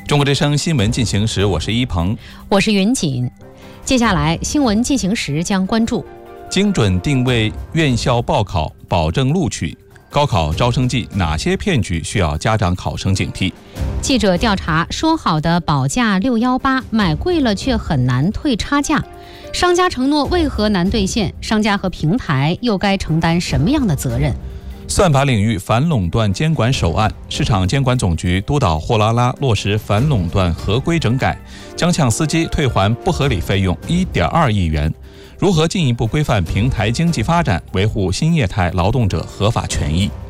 中国之声新闻进行时，我是一鹏， 我是云锦。接下来新闻进行时将关注： 精准定位院校报考，保证录取。高考招生季哪些骗局需要家长考生警惕？ 记者调查，说好的保价618，买贵了却很难退差价。商家承诺为何难兑现？商家和平台又该承担什么样的责任？ 算法领域反垄断监管首案，市场监管总局督导货拉拉落实反垄断合规整改，将向司机退还不合理费用1.2亿元。如何进一步规范平台经济发展，维护新业态劳动者合法权益？